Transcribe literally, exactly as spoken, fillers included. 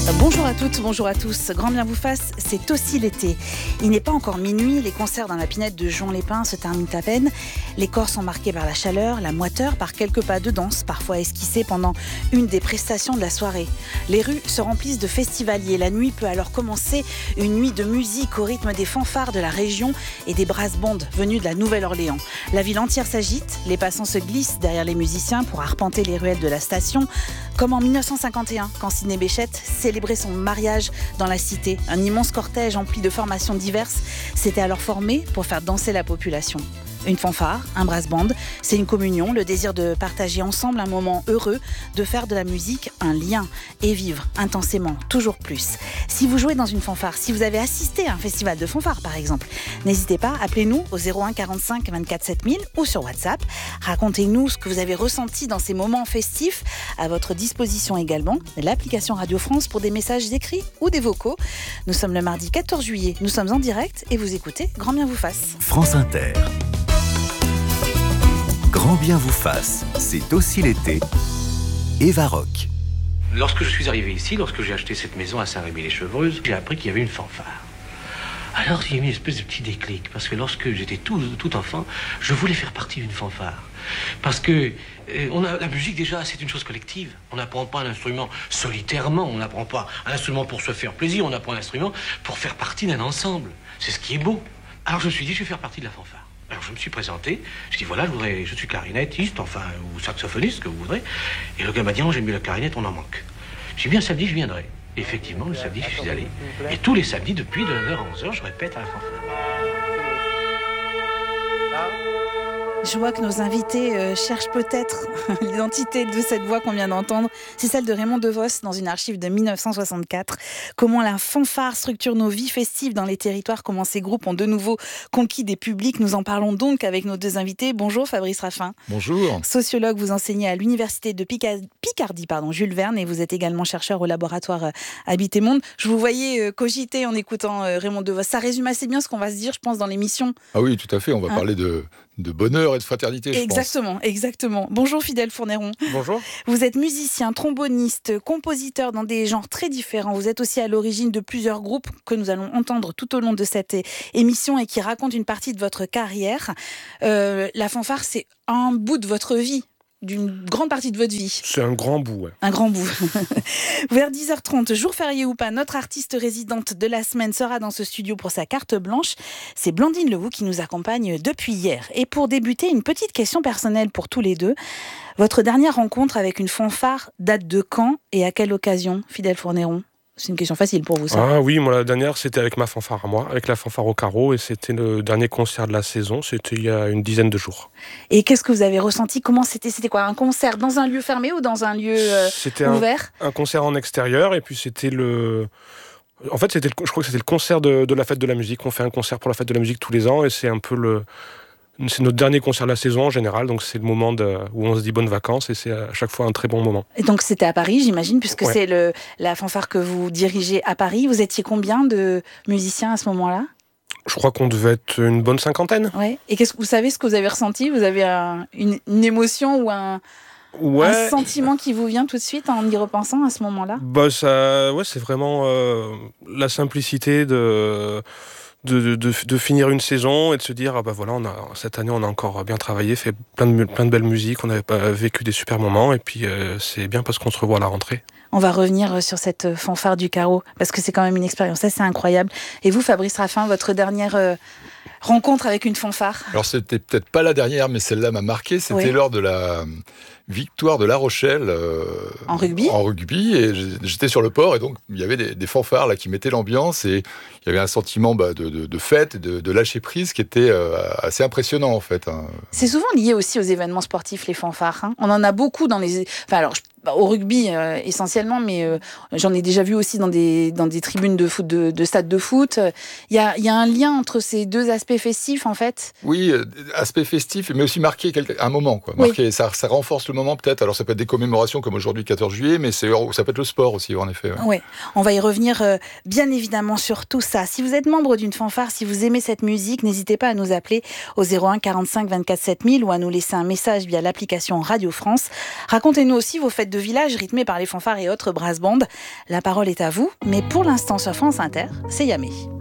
Bonjour à toutes, bonjour à tous. Grand bien vous fasse, c'est aussi l'été. Il n'est pas encore minuit, les concerts dans la Pinède de Juan-les-Pins se terminent à peine. Les corps sont marqués par la chaleur, la moiteur, par quelques pas de danse, parfois esquissés pendant une des prestations de la soirée. Les rues se remplissent de festivaliers. La nuit peut alors commencer, une nuit de musique au rythme des fanfares de la région et des brass bands venus de la Nouvelle-Orléans. La ville entière s'agite, les passants se glissent derrière les musiciens pour arpenter les ruelles de la station, comme en dix-neuf cent cinquante et un, quand Sidney Bechet célébrait son mariage dans la cité. Un immense cortège empli de formations diverses s'était alors formé pour faire danser la population. Une fanfare, un brass band, c'est une communion, le désir de partager ensemble un moment heureux, de faire de la musique un lien et vivre intensément, toujours plus. Si vous jouez dans une fanfare, si vous avez assisté à un festival de fanfare par exemple, n'hésitez pas, appelez-nous au zéro un quarante-cinq vingt-quatre sept mille ou sur WhatsApp. Racontez-nous ce que vous avez ressenti dans ces moments festifs. À votre disposition également, l'application Radio France pour des messages écrits ou des vocaux. Nous sommes le mardi quatorze juillet, nous sommes en direct et vous écoutez Grand bien vous fasse. France Inter. Grand bien vous fasse, c'est aussi l'été. Eva Rock. Lorsque je suis arrivé ici, lorsque j'ai acheté cette maison à Saint-Rémy-les-Chevreuses, j'ai appris qu'il y avait une fanfare. Alors il y a eu une espèce de petit déclic, parce que lorsque j'étais tout, tout enfant, je voulais faire partie d'une fanfare. Parce que euh, on a, la musique déjà, c'est une chose collective. On n'apprend pas un instrument solitairement, on n'apprend pas un instrument pour se faire plaisir, on apprend un instrument pour faire partie d'un ensemble. C'est ce qui est beau. Alors je me suis dit, je vais faire partie de la fanfare. Alors je me suis présenté, je dis voilà, je voudrais, je suis clarinettiste, enfin, ou saxophoniste, que vous voudrez. Et le gars m'a dit, non, j'aime mieux la clarinette, on en manque. J'ai dit, bien, samedi, je viendrai. Et effectivement, le samedi, je suis allé. Et tous les samedis, depuis de neuf heures à onze heures, je répète à la fanfare. Je vois que nos invités euh, cherchent peut-être l'identité de cette voix qu'on vient d'entendre. C'est celle de Raymond DeVos dans une archive de dix-neuf cent soixante-quatre. Comment la fanfare structure nos vies festives dans les territoires, comment ces groupes ont de nouveau conquis des publics. Nous en parlons donc avec nos deux invités. Bonjour Fabrice Raffin. Bonjour. Sociologue, vous enseignez à l'université de Picardie, Picardie pardon, Jules Verne, et vous êtes également chercheur au laboratoire Habiter Monde. Je vous voyais euh, cogiter en écoutant euh, Raymond DeVos. Ça résume assez bien ce qu'on va se dire, je pense, dans l'émission. Ah oui, tout à fait. On va hein parler de... de bonheur et de fraternité, je exactement, pense. Exactement. Bonjour Fidèle Fourneron. Bonjour. Vous êtes musicien, tromboniste, compositeur dans des genres très différents. Vous êtes aussi à l'origine de plusieurs groupes que nous allons entendre tout au long de cette émission et qui racontent une partie de votre carrière. Euh, la fanfare, c'est un bout de votre vie, d'une grande partie de votre vie. C'est un grand bout, ouais. Un grand bout. Vers dix heures trente, jour férié ou pas, notre artiste résidente de la semaine sera dans ce studio pour sa carte blanche. C'est Blandine Lehoux qui nous accompagne depuis hier. Et pour débuter, une petite question personnelle pour tous les deux. Votre dernière rencontre avec une fanfare date de quand et à quelle occasion, Fidèle Fourneron ? C'est une question facile pour vous, ça. Ah oui, moi, la dernière, c'était avec ma fanfare à moi, avec la fanfare au carreau, et c'était le dernier concert de la saison, c'était il y a une dizaine de jours. Et qu'est-ce que vous avez ressenti ? Comment c'était ? C'était quoi ? Un concert dans un lieu fermé ou dans un lieu euh, c'était ouvert ? un, un concert en extérieur, et puis c'était le... En fait, c'était le... je crois que c'était le concert de, de la fête de la musique. On fait un concert pour la fête de la musique tous les ans, et c'est un peu le... C'est notre dernier concert de la saison en général, donc c'est le moment de, où on se dit bonnes vacances et c'est à chaque fois un très bon moment. Et donc c'était à Paris, j'imagine, puisque ouais. c'est le, la fanfare que vous dirigez à Paris. Vous étiez combien de musiciens à ce moment-là ? Je crois qu'on devait être une bonne cinquantaine. Ouais. Et qu'est-ce que vous savez ce que vous avez ressenti ? Vous avez un, une, une émotion ou un, ouais. un sentiment qui vous vient tout de suite en y repensant à ce moment-là ? Bah ça, ouais, c'est vraiment euh, la simplicité de... De, de, de, de finir une saison et de se dire ah bah voilà, on a, cette année on a encore bien travaillé, fait plein de, plein de belles musiques, on a vécu des super moments et puis euh, c'est bien parce qu'on se revoit à la rentrée. On va revenir sur cette fanfare du carreau parce que c'est quand même une expérience assez incroyable. Et vous, Fabrice Raffin, votre dernière euh, rencontre avec une fanfare ? Alors c'était peut-être pas la dernière, mais celle-là m'a marqué. C'était oui. lors de la victoire de La Rochelle euh, en rugby. En rugby, et j'étais sur le port et donc il y avait des, des fanfares là qui mettaient l'ambiance et il y avait un sentiment bah, de, de, de fête, de, de lâcher prise qui était euh, assez impressionnant en fait. Hein. C'est souvent lié aussi aux événements sportifs, les fanfares. Hein. On en a beaucoup dans les. Enfin alors. Je... au rugby euh, essentiellement, mais euh, j'en ai déjà vu aussi dans des, dans des tribunes de, foot, de, de stades de foot. Il y a, y a un lien entre ces deux aspects festifs, en fait ? Oui, euh, aspect festif, mais aussi marqué quelque, un moment. Quoi. Marqué, oui. ça, ça renforce le moment peut-être. Alors ça peut être des commémorations comme aujourd'hui le quatorze juillet, mais c'est, ça peut être le sport aussi en effet. Ouais. Oui, on va y revenir euh, bien évidemment sur tout ça. Si vous êtes membre d'une fanfare, si vous aimez cette musique, n'hésitez pas à nous appeler au zéro un quarante-cinq vingt-quatre sept mille ou à nous laisser un message via l'application Radio France. Racontez-nous aussi vos fêtes de village rythmées par les fanfares et autres brass bands. La parole est à vous, mais pour l'instant sur France Inter, c'est Yamé.